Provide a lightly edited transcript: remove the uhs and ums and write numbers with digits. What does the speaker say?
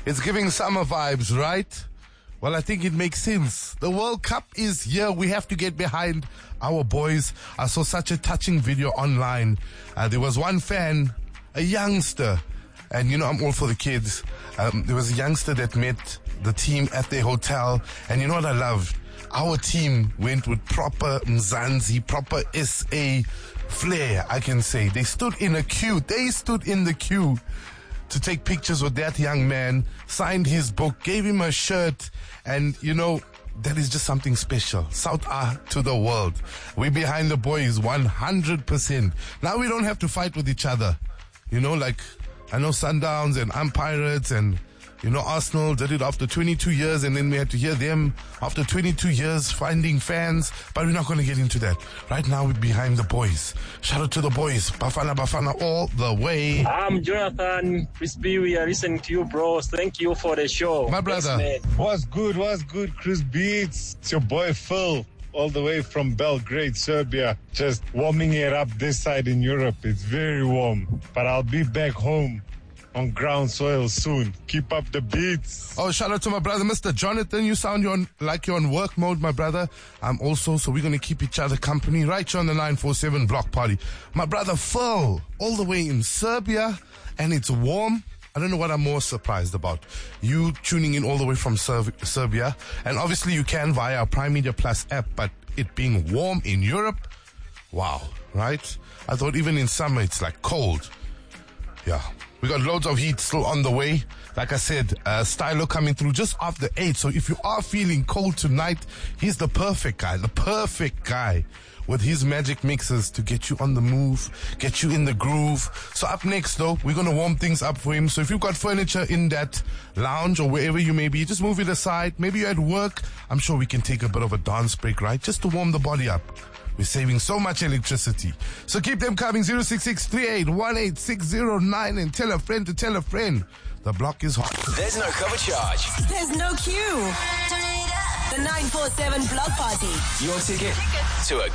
It's giving summer vibes, right? Well, I think it makes sense. The World Cup is here. We have to get behind our boys. I saw such a touching video online. There was one fan, a youngster, and you know, I'm all for the kids. There was a youngster that met the team at their hotel, and you know what I love? Our team went with proper Mzansi, proper SA flair, I can say. They stood in a queue. They stood in the queue to take pictures with that young man, signed his book, gave him a shirt, and you know, that is just something special. South to the world. We're behind the boys 100%. Now we don't have to fight with each other. You know, like, I know Sundowns and I'm Pirates and, you know, Arsenal did it after 22 years and then we had to hear them after 22 years finding fans, but we're not going to get into that. Right now we're behind the boys. Shout out to the boys. Bafana all the way. I'm Jonathan Crispy. We are listening to you, bros. Thank you for the show. My brother. Thanks, What's good, Chris Beats? It's your boy Phil, all the way from Belgrade, Serbia. Just warming it up this side in Europe. It's very warm, but I'll be back home on ground soil soon. Keep up the beats. Oh, shout out to my brother, Mr. Jonathan. You sound like you're on work mode, my brother. I'm also, so we're going to keep each other company right here on the 947 block party. My brother Phil, all the way in Serbia, and it's warm. I don't know what I'm more surprised about. You tuning in all the way from Serbia, and obviously you can via our Prime Media Plus app, but it being warm in Europe, wow, right? I thought even in summer it's like cold. Yeah. We got loads of heat still on the way. Like I said, Stylo coming through just after 8. So if you are feeling cold tonight, he's the perfect guy with his magic mixes to get you on the move, get you in the groove. So up next though, we're going to warm things up for him. So if you've got furniture in that lounge or wherever you may be, just move it aside. Maybe you're at work. I'm sure we can take a bit of a dance break, right? Just to warm the body up. We're saving so much electricity. So keep them coming. 066-38-18609 and tell a friend to tell a friend. The block is hot. There's no cover charge. There's no queue. The 947 block party. Your ticket to a